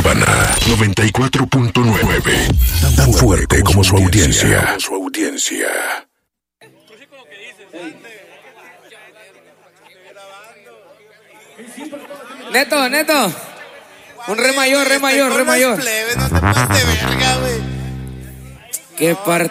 Sábana 94.9. Tan fuerte como su audiencia. Neto. Un re mayor. Plebe, no te pases de verga, güey. Qué parte.